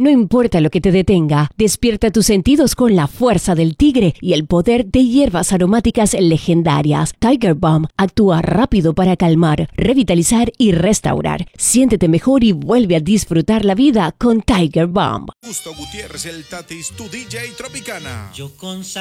No importa lo que te detenga, despierta tus sentidos con la fuerza del tigre y el poder de hierbas aromáticas legendarias. Tiger Balm actúa rápido para calmar, revitalizar y restaurar. Siéntete mejor y vuelve a disfrutar la vida con Tiger Balm. Augusto Gutiérrez, el Tatis, tu DJ Tropicana.